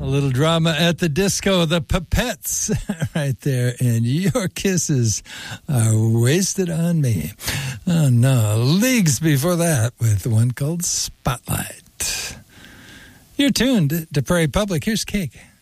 A little drama at the disco, the Pipettes right there, and Your Kisses Are Wasted on Me. Oh no, Leagues before that with one called Spotlight. You're tuned to Prairie Public. Here's Cake.